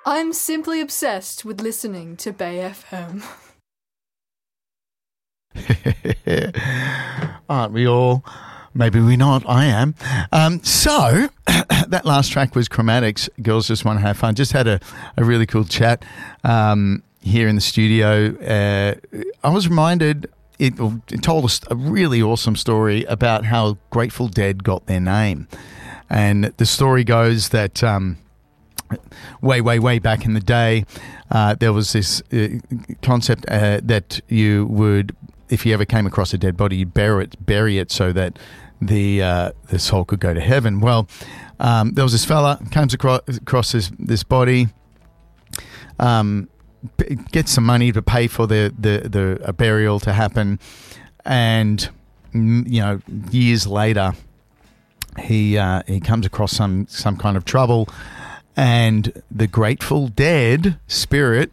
I'm simply obsessed with listening to Bay FM. Aren't we all? Maybe we're not. I am. So that last track was Chromatics. Girls Just Want to Have Fun. Just had a really cool chat here in the studio. I was reminded, it told us a really awesome story about how Grateful Dead got their name. And the story goes that way back in the day, there was this concept that you would, if you ever came across a dead body, you'd bury it so that the soul could go to heaven. Well, there was this fella comes across this body, gets some money to pay for the burial to happen, and years later, he comes across some kind of trouble, and the Grateful Dead spirit